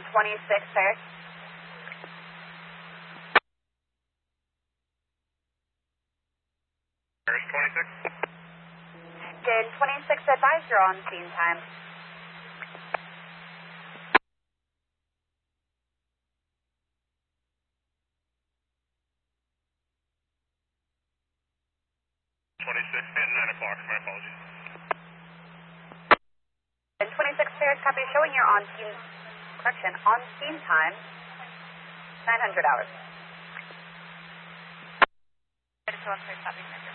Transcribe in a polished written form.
26 there. There's 26. Did 26 advise your on-scene time? 26 and 9 o'clock, my apologies. And 26 pairs copy showing your on-scene, on-scene time, 900 hours. 1 copy.